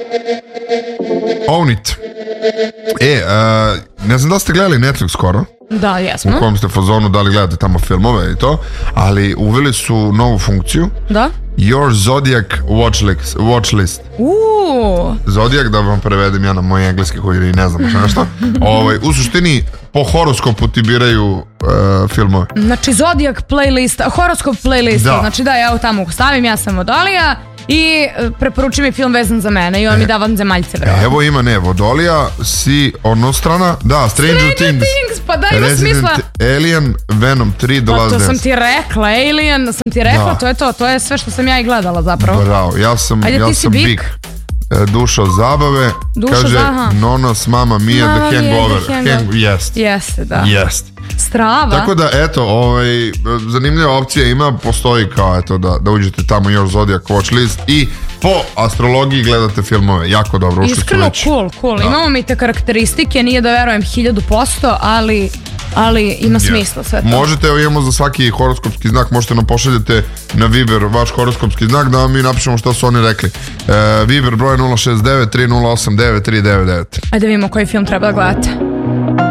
Own It. Ne znam da ste gledali Netflix skoro. Da, jesmo. U kom ste fazonu, da li gledate tamo filmove i to, ali uveli su novu funkciju. Da? Your Zodiac watch list. Zodiac, da vam prevedem ja na moj engleski koji ne znam što nešto. U suštini po horoskopu ti biraju filmove. Znači Zodiac playlist, horoskop playlist. Da. Znači da, ja tamo stavim, ja sam Vodolija i preporuči mi film vezan za mene i on mi da vanzemaljce. Evo ima Vodolija, si onostrana, da, Stranger Things, pa da, ima smisla. Alien, Venom 3, The Last Dance. To sam ti rekla, Alien, sam ti rekla, to je sve što sam ja i gledala zapravo. Bravo, ja sam Big. Duša zabave, kaže Nonos, Mama Mia, The Hangover. Jeste, da. Jeste. Strava. Tako da, eto, zanimljiva opcija ima, postoji kao, eto, da uđete tamo Your Zodiac watch list i po astrologiji gledate filmove, jako dobro. Iskreno, cool. Imamo mi te karakteristike, nije da verujem 1000%, ali ima smisla sve to. Možete, evo imamo za svaki horoskopski znak, možete nam pošaljete na Viber vaš horoskopski znak da vam mi napišemo šta su oni rekli. Viber broj 069 3089 399. Ajde vidimo koji film treba da gledate.